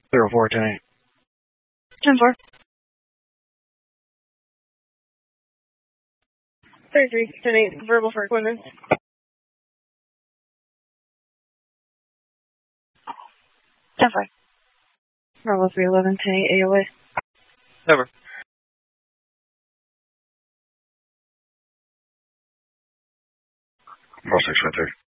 04, 10-8. 10-4. 33, 10-8, verbal for equipment. Bravo 311, 10-8, AOA. Over. Bravo 653.